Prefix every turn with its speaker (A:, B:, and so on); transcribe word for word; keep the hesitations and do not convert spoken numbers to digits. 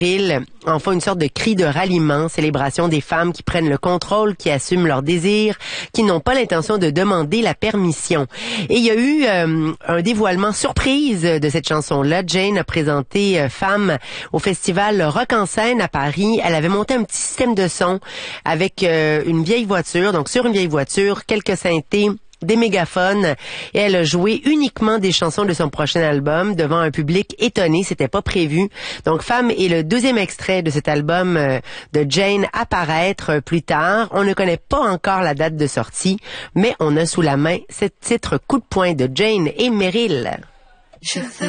A: En font une sorte de cri de ralliement, célébration des femmes qui prennent le contrôle, qui assument leurs désirs, qui n'ont pas l'intention de demander la permission. Et il y a eu euh, un dévoilement surprise de cette chanson-là. Jane a présenté euh, Femme au festival Rock en scène à Paris. Elle avait monté un petit système de son avec euh, une vieille voiture, donc sur une vieille voiture, quelques synthés, des mégaphones, et elle a joué uniquement des chansons de son prochain album devant un public étonné, c'était pas prévu. Donc Femme est le deuxième extrait de cet album de Jane à paraître plus tard. On ne connaît pas encore la date de sortie, mais on a sous la main ce titre coup de poing de Jane et Meryl. Je veux